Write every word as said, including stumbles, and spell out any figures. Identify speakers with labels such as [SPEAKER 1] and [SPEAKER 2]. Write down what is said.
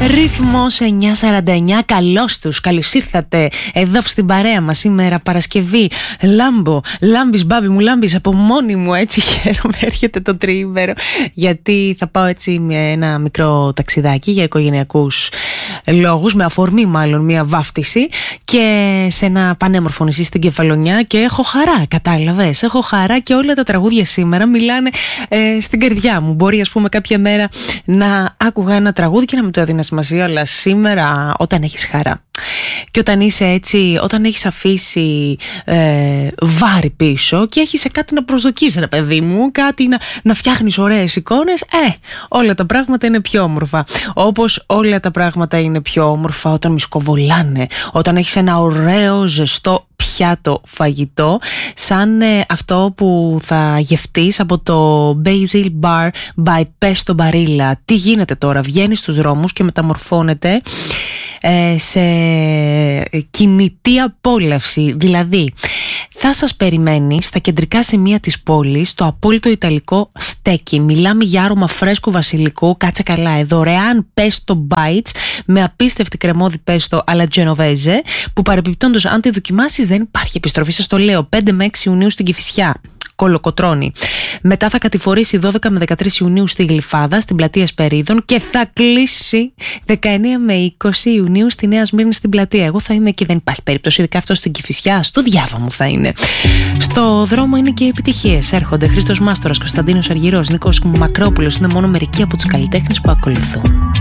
[SPEAKER 1] Ρυθμός εννιά σαράντα εννιά, καλώς τους, καλώς ήρθατε εδώ στην παρέα μας σήμερα Παρασκευή. Λάμπω, λάμπεις μπάμπι μου, λάμπεις από μόνη μου, έτσι χαίρομαι, έρχεται το τριήμερο, γιατί θα πάω έτσι με ένα μικρό ταξιδάκι για οικογενειακούς λόγους, με αφορμή μάλλον μια βάφτιση και σε ένα πανέμορφο νησί στην Κεφαλονιά, και έχω χαρά, κατάλαβες, έχω χαρά και όλα τα τραγούδια σήμερα μιλάνε ε, στην καρδιά μου. Μπορεί ας πούμε κάποια μέρα να άκουγα ένα τραγούδι και να μην το έδινα σημασία, αλλά σήμερα όταν έχεις χαρά και όταν είσαι έτσι, όταν έχεις αφήσει ε, βάρη πίσω και έχεις κάτι να προσδοκείς, ρε παιδί μου, κάτι να, να φτιάχνεις ωραίες εικόνες, ε, όλα τα πράγματα είναι πιο όμορφα. Όπως όλα τα πράγματα είναι πιο όμορφα όταν μισκοβολάνε, όταν έχεις ένα ωραίο ζεστό πιάτο φαγητό, σαν ε, αυτό που θα γευτείς από το Basil Bar by Pesto Barilla. Τι γίνεται τώρα, βγαίνει στους δρόμους και μεταμορφώνεται ε, σε κινητή απόλαυση. Δηλαδή θα σας περιμένει στα κεντρικά σημεία της πόλης το απόλυτο ιταλικό στέκι. Μιλάμε για άρωμα φρέσκου βασιλικού, κάτσε καλά, ε, δωρεάν pesto bites με απίστευτη κρεμώδη πέστο αλλά τζενοβέζε, που παρεπιπτόντως αν τη δοκιμάσεις δεν υπάρχει επιστροφή, σας το λέω. πέντε με έξι Ιουνίου στην Κηφισιά, Κολοκοτρώνη. Μετά θα κατηφορήσει δώδεκα με δεκατρείς Ιουνίου στη Γλυφάδα, στην πλατεία Σπερίδων, και θα κλείσει δεκαεννέα με είκοσι Ιουνίου στη Νέα Σμύρνη στην πλατεία. Εγώ θα είμαι εκεί, δεν υπάρχει περίπτωση, ειδικά αυτό στην Κηφισιά, στο διάβα μου θα είναι. Στο δρόμο είναι και οι επιτυχίες. Έρχονται Χρήστος Μάστορας, Κωνσταντίνος Αργυρός, Νίκος Μακρόπουλος. Είναι μόνο μερικοί από τους καλλιτέχνες που ακολουθούν.